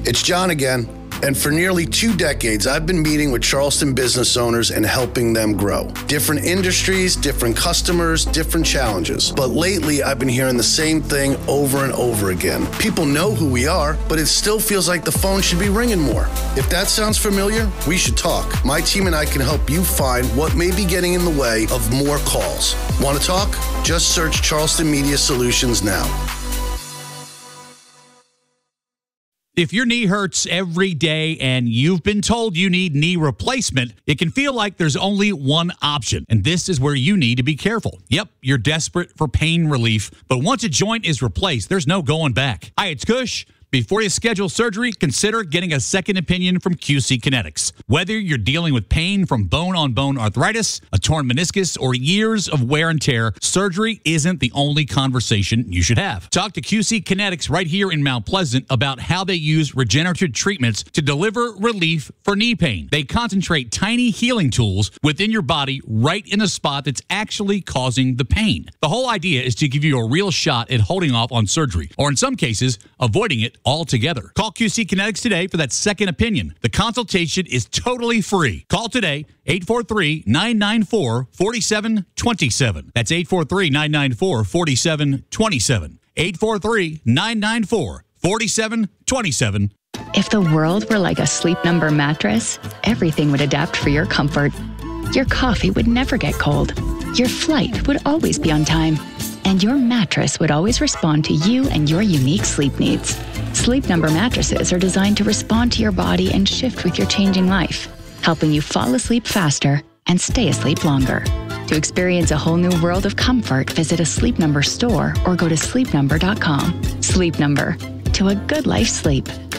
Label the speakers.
Speaker 1: It's John again. And for nearly 2 decades, I've been meeting with Charleston business owners and helping them grow. Different industries, different customers, different challenges. But lately, I've been hearing the same thing over and over again. People know who we are, but it still feels like the phone should be ringing more. If that sounds familiar, we should talk. My team and I can help you find what may be getting in the way of more calls. Want to talk? Just search Charleston Media Solutions now.
Speaker 2: If your knee hurts every day and you've been told you need knee replacement, it can feel like there's only one option, and this is where you need to be careful. Yep, you're desperate for pain relief, but once a joint is replaced, there's no going back. Hi, it's Kush. Before you schedule surgery, consider getting a second opinion from QC Kinetics. Whether you're dealing with pain from bone-on-bone arthritis, a torn meniscus, or years of wear and tear, surgery isn't the only conversation you should have. Talk to QC Kinetics right here in Mount Pleasant about how they use regenerative treatments to deliver relief for knee pain. They concentrate tiny healing tools within your body right in the spot that's actually causing the pain. The whole idea is to give you a real shot at holding off on surgery, or in some cases, avoiding it altogether. Call QC Kinetics today for that second opinion. The consultation is totally free. Call today, 843-994-4727. That's 843-994-4727. 843-994-4727.
Speaker 3: If the world were like a Sleep Number mattress, everything would adapt for your comfort. Your coffee would never get cold. Your flight would always be on time. And your mattress would always respond to you and your unique sleep needs. Sleep Number mattresses are designed to respond to your body and shift with your changing life, helping you fall asleep faster and stay asleep longer. To experience a whole new world of comfort, visit a Sleep Number store or go to sleepnumber.com. Sleep Number, to a good life sleep.